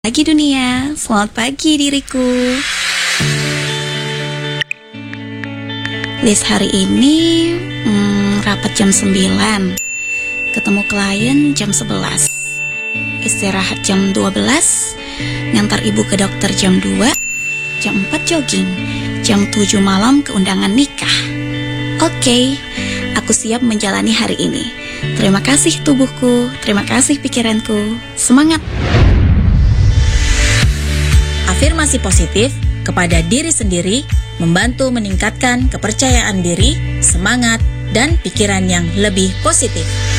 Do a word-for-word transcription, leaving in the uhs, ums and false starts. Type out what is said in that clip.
Pagi dunia, selamat pagi diriku. List hari ini hmm, rapat jam sembilan, ketemu klien jam sebelas, istirahat jam dua belas, ngantar ibu ke dokter jam dua, jam empat jogging, jam tujuh malam ke undangan nikah. Oke, aku siap menjalani hari ini. Terima kasih tubuhku, terima kasih pikiranku, semangat. Afirmasi positif kepada diri sendiri membantu meningkatkan kepercayaan diri, semangat, dan pikiran yang lebih positif.